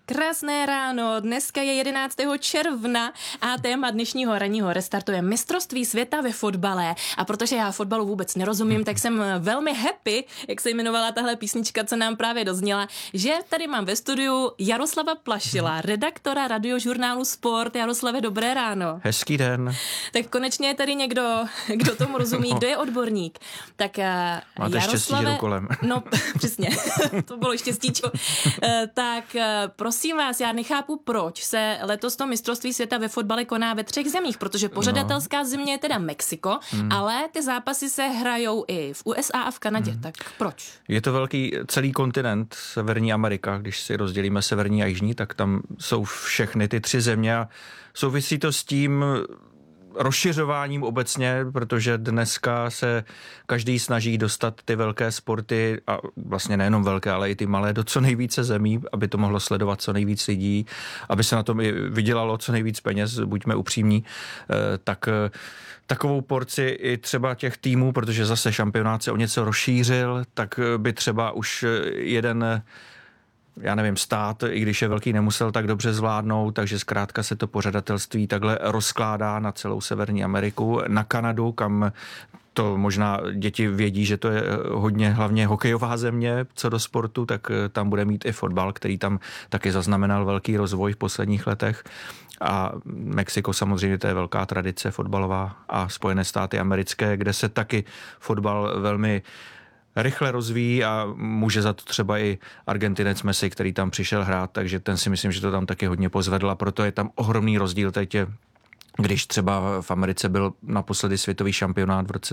Krásné ráno, dneska je 11. června a téma dnešního ranního restartu je mistrovství světa ve fotbale. A protože já fotbalu vůbec nerozumím, tak jsem velmi happy, jak se jmenovala tahle písnička, co nám právě dozněla, že tady mám ve studiu Jaroslava Plašila, redaktora radiožurnálu Sport. Jaroslave, dobré ráno. Hezký den. Tak konečně je tady někdo, kdo tomu rozumí, kdo je odborník. Tak máte štěstí, že jdu kolem. No, přesně, to bylo štěstíčko. Tak prosím vás, já nechápu, proč se letos to mistrovství světa ve fotbale koná ve 3 zemích, protože pořadatelská země je teda Mexiko, ale ty zápasy se hrajou i v USA a v Kanadě, tak proč? Je to velký celý kontinent, Severní Amerika, když si rozdělíme severní a jižní, tak tam jsou všechny ty 3 země a souvisí to s tím rozšiřováním obecně, protože dneska se každý snaží dostat ty velké sporty a vlastně nejenom velké, ale i ty malé do co nejvíce zemí, aby to mohlo sledovat co nejvíc lidí, aby se na tom i vydělalo co nejvíc peněz, buďme upřímní, tak takovou porci i třeba těch týmů, protože zase šampionát se o něco rozšířil, tak by třeba už jeden stát, i když je velký, nemusel tak dobře zvládnout, takže zkrátka se to pořadatelství takhle rozkládá na celou Severní Ameriku, na Kanadu, kam to možná děti vědí, že to je hodně hlavně hokejová země co do sportu, tak tam bude mít i fotbal, který tam taky zaznamenal velký rozvoj v posledních letech. A Mexiko samozřejmě, to je velká tradice fotbalová, a Spojené státy americké, kde se taky fotbal velmi rychle rozvíjí a může za to třeba i Argentinec Messi, který tam přišel hrát, takže ten si myslím, že to tam taky hodně pozvedl a proto je tam ohromný rozdíl teď, když třeba v Americe byl naposledy světový šampionát v roce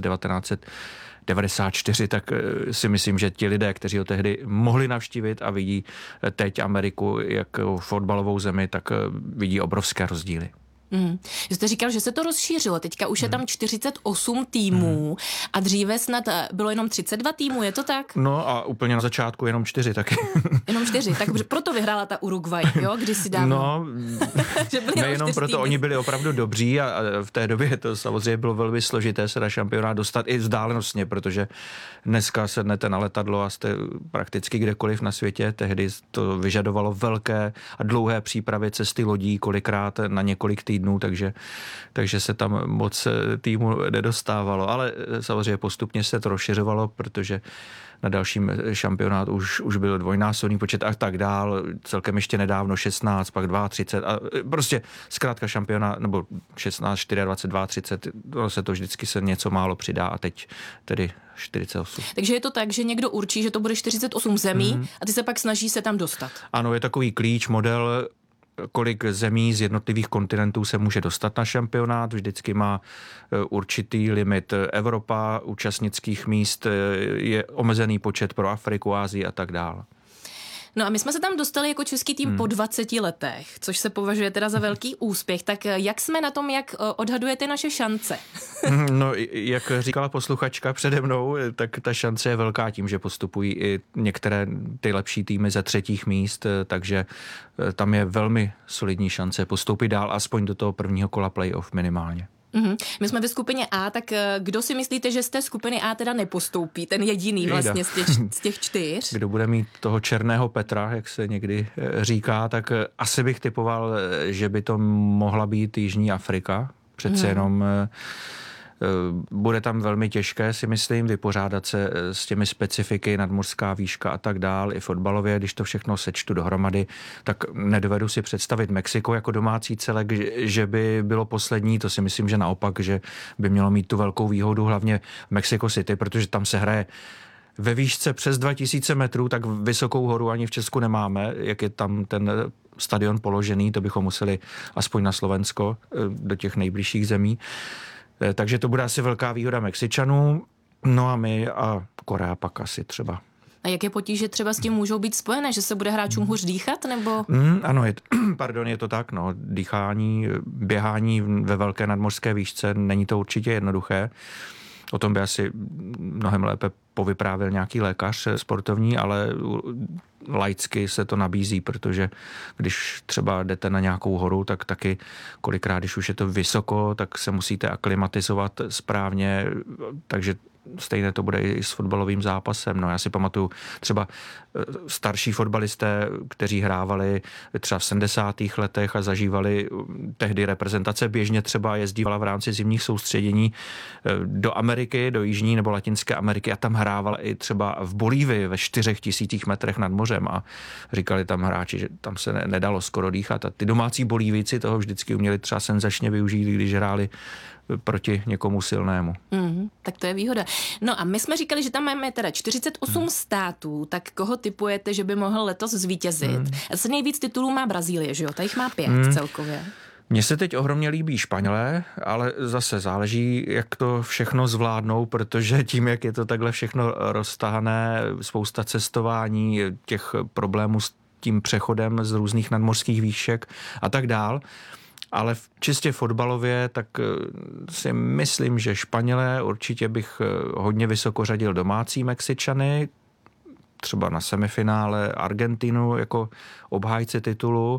1994, tak si myslím, že ti lidé, kteří ho tehdy mohli navštívit a vidí teď Ameriku jako fotbalovou zemi, tak vidí obrovské rozdíly. Jste říkal, že se to rozšířilo. Teďka už je tam 48 týmů a dříve snad bylo jenom 32 týmů, je to tak? No a úplně na začátku jenom 4 taky. Jenom 4, tak proto vyhrála ta Uruguay, jo, kdysi dávno. No, nejenom proto, oni byli opravdu dobří a v té době to samozřejmě bylo velmi složité se na šampionát dostat i vzdálenostně, protože dneska sednete na letadlo a jste prakticky kdekoliv na světě. Tehdy to vyžadovalo velké a dlouhé přípravy cesty lodí, kolikrát na několik týdnů, takže se tam moc týmu nedostávalo, ale samozřejmě postupně se to rozšiřovalo, protože na dalším šampionátu už byl dvojnásobný počet a tak dál, celkem ještě nedávno 16, pak 32 a prostě zkrátka šampionát, nebo 16, 24, 32, se to vždycky se něco málo přidá a teď tedy 48. Takže je to tak, že někdo určí, že to bude 48 zemí a ty se pak snaží se tam dostat. Ano, je takový klíč, model, kolik zemí z jednotlivých kontinentů se může dostat na šampionát. Vždycky má určitý limit Evropa, účastnických míst, je omezený počet pro Afriku, Asii a tak dále. No a my jsme se tam dostali jako český tým po 20 letech, což se považuje teda za velký úspěch. Tak jak jsme na tom, jak odhadujete naše šance? No, jak říkala posluchačka přede mnou, tak ta šance je velká tím, že postupují i některé ty lepší týmy ze 3. míst, takže tam je velmi solidní šance postoupit dál, aspoň do toho prvního kola playoff minimálně. My jsme ve skupině A, tak kdo si myslíte, že z té skupiny A teda nepostoupí, ten jediný vlastně z těch 4? Kdo bude mít toho černého Petra, jak se někdy říká, tak asi bych typoval, že by to mohla být Jižní Afrika. Přece jenom bude tam velmi těžké, si myslím, vypořádat se s těmi specifiky, nadmořská výška a tak dál, i fotbalově, když to všechno sečtu dohromady, tak nedovedu si představit Mexiko jako domácí celek, že by bylo poslední, to si myslím, že naopak, že by mělo mít tu velkou výhodu, hlavně v Mexico City, protože tam se hraje ve výšce přes 2000 metrů, tak vysokou horu ani v Česku nemáme, jak je tam ten stadion položený, to bychom museli aspoň na Slovensko, do těch nejbližších zemí. Takže to bude asi velká výhoda Mexičanů, no a my a Korea pak asi třeba. A jaké potíže třeba s tím můžou být spojené, že se bude hráčům hůř dýchat, nebo? Ano, je to tak, no, dýchání, běhání ve velké nadmořské výšce, není to určitě jednoduché. O tom by asi mnohem lépe povyprávěl nějaký lékař sportovní, ale laicky se to nabízí, protože když třeba jdete na nějakou horu, tak taky kolikrát, když už je to vysoko, tak se musíte aklimatizovat správně, takže stejné to bude i s fotbalovým zápasem. No, já si pamatuju třeba starší fotbalisté, kteří hrávali třeba v 70. letech a zažívali tehdy reprezentace, běžně třeba jezdívala v rámci zimních soustředění do Ameriky, do Jižní nebo Latinské Ameriky a tam hrávala i třeba v Bolívii ve 4000 metrech nad mořem a říkali tam hráči, že tam se nedalo skoro dýchat a ty domácí Bolívíci toho vždycky uměli třeba senzačně využít, když hráli proti někomu silnému. Tak to je výhoda. No a my jsme říkali, že tam máme teda 48 států, tak koho tipujete, že by mohl letos zvítězit? Asi nejvíc titulů má Brazílie, že jo? Ta jich má 5 celkově. Mně se teď ohromně líbí Španělé, ale zase záleží, jak to všechno zvládnou, protože tím, jak je to takhle všechno roztahané, spousta cestování, těch problémů s tím přechodem z různých nadmořských výšek a tak dál. Ale čistě fotbalově, tak si myslím, že Španělé určitě bych hodně vysoko řadil domácí Mexičany, třeba na semifinále Argentinu jako obhájce titulu,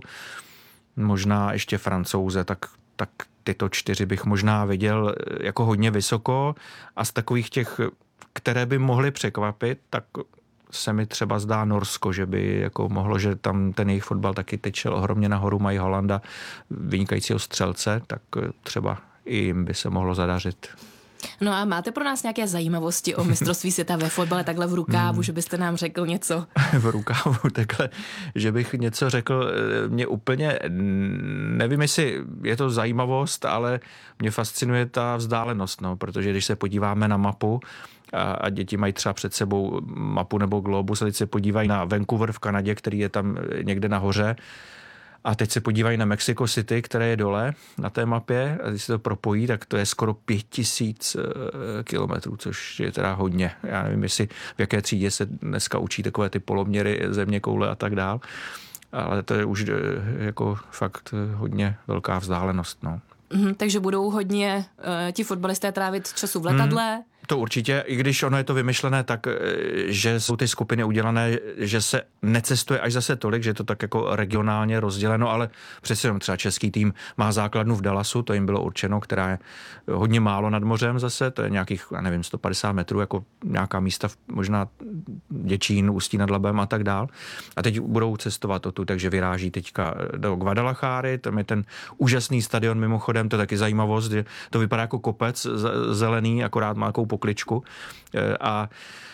možná ještě Francouze, tak tyto 4 bych možná viděl jako hodně vysoko a z takových těch, které by mohly překvapit, tak se mi třeba zdá Norsko, že by jako mohlo, že tam ten jejich fotbal taky tečel ohromně nahoru, mají Holanda vynikajícího střelce, tak třeba i jim by se mohlo zadařit. No a máte pro nás nějaké zajímavosti o mistrovství světa ve fotbale takhle v rukávu, že byste nám řekl něco? V rukávu takhle, že bych něco řekl, mě úplně, nevím, jestli je to zajímavost, ale mě fascinuje ta vzdálenost, no, protože když se podíváme na mapu, a děti mají třeba před sebou mapu nebo globus a teď se podívají na Vancouver v Kanadě, který je tam někde nahoře a teď se podívají na Mexico City, které je dole na té mapě a když se to propojí, tak to je skoro 5000 kilometrů, což je teda hodně. Já nevím, jestli v jaké třídě se dneska učí takové ty poloměry země, koule a tak dál, ale to je už jako fakt hodně velká vzdálenost, no. Takže budou hodně ti fotbalisté trávit času v letadle? To určitě, i když ono je to vymyšlené tak, že jsou ty skupiny udělané, že se necestuje až zase tolik, že je to tak jako regionálně rozděleno, ale přece jenom třeba český tým má základnu v Dallasu, to jim bylo určeno, která je hodně málo nad mořem zase, to je nějakých, já nevím, 150 metrů, jako nějaká místa, možná Děčín, Ústí nad Labem a tak dál. A teď budou cestovat odtud, takže vyráží teďka do Guadalajary, tam je ten úžasný stadion mimochodem, to je taky zajímavost, že to vypadá jako kopec zelený, akorát má takovou pokličku a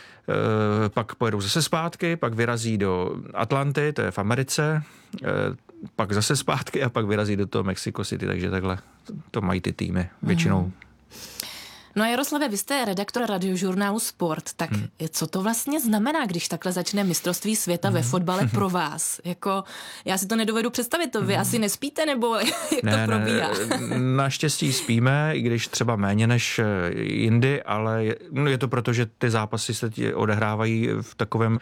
pak pojedou zase zpátky, pak vyrazí do Atlanty, to je v Americe, pak zase zpátky a pak vyrazí do toho Mexico City, takže takhle to mají ty týmy většinou. No a Jaroslave, vy jste redaktor radiožurnálu Sport, tak co to vlastně znamená, když takhle začne mistrovství světa ve fotbale pro vás? Jako, já si to nedovedu představit, to vy asi nespíte, nebo jak to probíhá? Naštěstí spíme, i když třeba méně než jindy, ale je to proto, že ty zápasy se odehrávají v takovém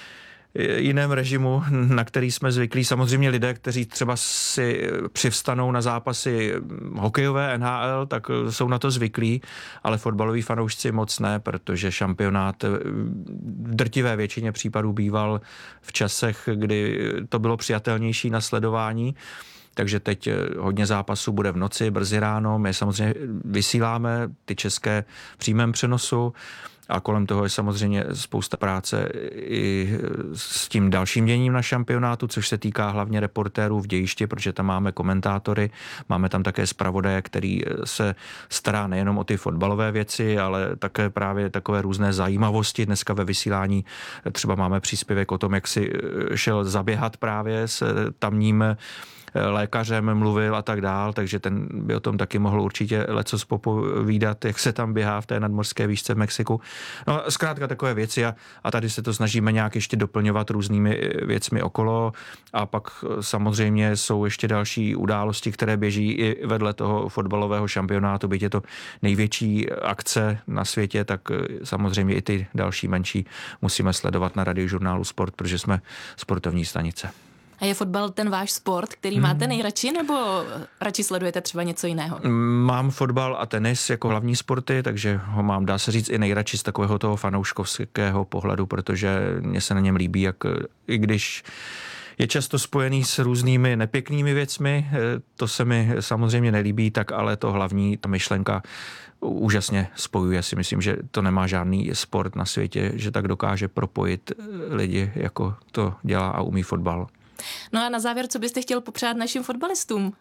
jiném režimu, na který jsme zvyklí. Samozřejmě lidé, kteří třeba si přivstanou na zápasy hokejové NHL, tak jsou na to zvyklí, ale fotbaloví fanoušci moc ne, protože šampionát v drtivé většině případů býval v časech, kdy to bylo přijatelnější na sledování. Takže teď hodně zápasů bude v noci, brzy ráno. My samozřejmě vysíláme ty české v přímém přenosu a kolem toho je samozřejmě spousta práce i s tím dalším děním na šampionátu, což se týká hlavně reportérů v dějišti, protože tam máme komentátory, máme tam také zpravodaje, který se stará nejenom o ty fotbalové věci, ale také právě takové různé zajímavosti. Dneska ve vysílání třeba máme příspěvek o tom, jak si šel zaběhat právě s tamním lékařem mluvil a tak dál, takže ten by o tom taky mohl určitě lecos popovídat, jak se tam běhá v té nadmořské výšce v Mexiku. No zkrátka takové věci a tady se to snažíme nějak ještě doplňovat různými věcmi okolo a pak samozřejmě jsou ještě další události, které běží i vedle toho fotbalového šampionátu, byť je to největší akce na světě, tak samozřejmě i ty další menší musíme sledovat na radiožurnálu Sport, protože jsme sportovní stanice. A je fotbal ten váš sport, který máte nejradši, nebo radši sledujete třeba něco jiného? Mám fotbal a tenis jako hlavní sporty, takže ho mám, dá se říct, i nejradši z takového toho fanouškovského pohledu, protože mně se na něm líbí, jak i když je často spojený s různými nepěknými věcmi. To se mi samozřejmě nelíbí, tak ale to hlavní, ta myšlenka úžasně spojuje. Si myslím, že to nemá žádný sport na světě, že tak dokáže propojit lidi, jako to dělá a umí fotbal. No a na závěr, co byste chtěl popřát našim fotbalistům?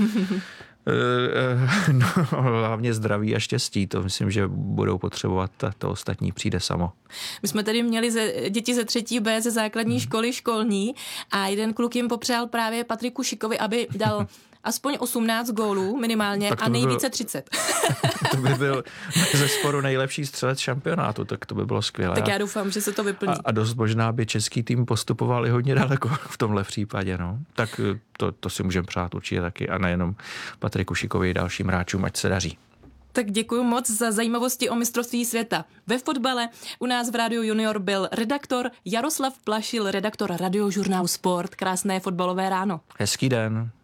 No, hlavně zdraví a štěstí, to myslím, že budou potřebovat a to ostatní přijde samo. My jsme tady měli děti ze 3. B ze základní školy školní a jeden kluk jim popřál právě Patriku Šikovi, aby dal aspoň 18 gólů minimálně a nejvíce 30. To by byl zesporu nejlepší střelec šampionátu, tak to by bylo skvělé. Tak já doufám, že se to vyplní. A dost možná by český tým postupoval i hodně daleko v tomhle případě. No. Tak to si můžeme přát určitě taky a nejenom Patriku Šikovi i dalším hráčům, ať se daří. Tak děkuji moc za zajímavosti o mistrovství světa ve fotbale. U nás v Rádiu Junior byl redaktor Jaroslav Plašil, redaktor radiožurnálu Sport. Krásné fotbalové ráno. Hezký den.